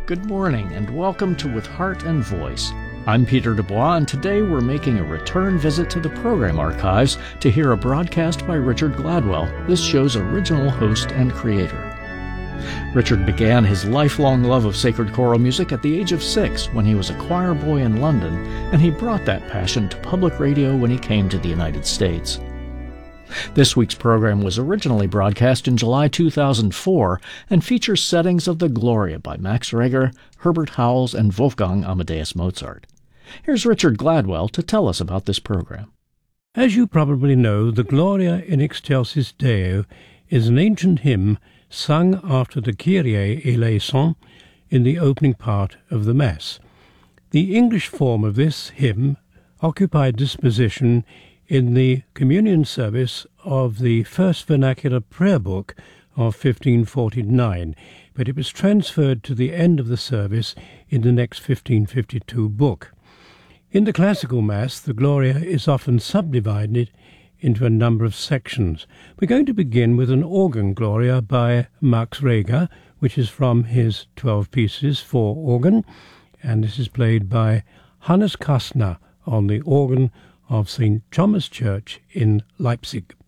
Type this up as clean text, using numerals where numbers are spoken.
Good morning and welcome to With Heart and Voice. I'm Peter Dubois, and today we're making a return visit to the program archives to hear a broadcast by Richard Gladwell, this show's original host and creator. Richard began his lifelong love of sacred choral music at the age of 6 when he was a choir boy in London, and he brought that passion to public radio when he came to the United States. This week's program was originally broadcast in July 2004 and features settings of the Gloria by Max Reger, Herbert Howells, and Wolfgang Amadeus Mozart. Here's Richard Gladwell to tell us about this program. As you probably know, the Gloria in Excelsis Deo is an ancient hymn sung after the Kyrie eleison in the opening part of the Mass. The English form of this hymn occupied this position in the communion service of the First Vernacular Prayer Book of 1549, but it was transferred to the end of the service in the next 1552 book. In the classical Mass, the Gloria is often subdivided into a number of sections. We're going to begin with an organ Gloria by Max Reger, which is from his 12 pieces for organ, and this is played by Hannes Kastner on the organ of St. Thomas Church in Leipzig.